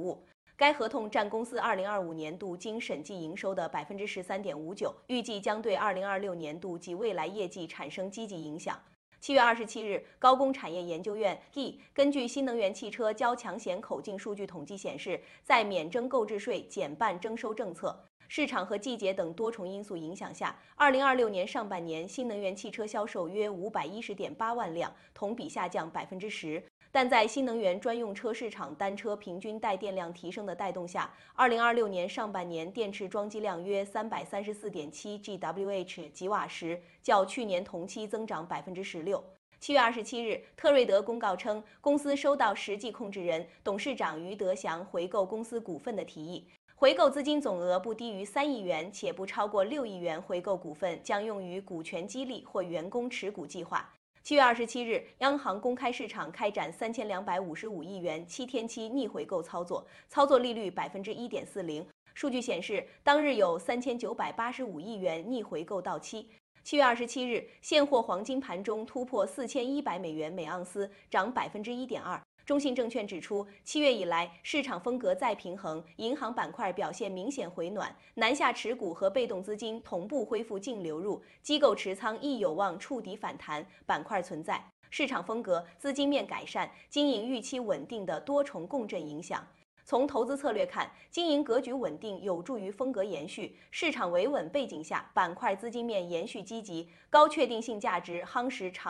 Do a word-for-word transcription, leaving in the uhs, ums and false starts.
服务。该合同占公司二零二五年度经审计营收的百分之十三点五九，预计将对二零二六年度及未来业绩产生积极影响。七月二十七日，高工产业研究院 （G） 根据新能源汽车交强险口径数据统计显示，在免征购置税、减半征收政策、市场和季节等多重因素影响下，二零二六年上半年新能源汽车销售约五百一十点八万辆，同比下降百分之十。但在新能源专用车市场单车平均带电量提升的带动下，二零二六年上半年电池装机量约三百三十四点七 吉瓦时吉瓦时，较去年同期增长百分之十六。七月二十七日，特瑞德公告称，公司收到实际控制人、董事长余德祥回购公司股份的提议，回购资金总额不低于三亿元，且不超过六亿元。回购股份将用于股权激励或员工持股计划。七月二十七日，央行公开市场开展三千两百五十五亿元七天期逆回购操作，操作利率百分之一点四零。数据显示，当日有三千九百八十五亿元逆回购到期。七月二十七日，现货黄金盘中突破四千一百美元每盎司，涨百分之一点二。中信证券指出，七月以来市场风格再平衡，银行板块表现明显回暖，南下持股和被动资金同步恢复净流入，机构持仓亦有望触底反弹，板块存在市场风格、资金面改善、经营预期稳定的多重共振影响。从投资策略看，经营格局稳定有助于风格延续，市场维稳背景下，板块资金面延续积极，高确定性价值夯实长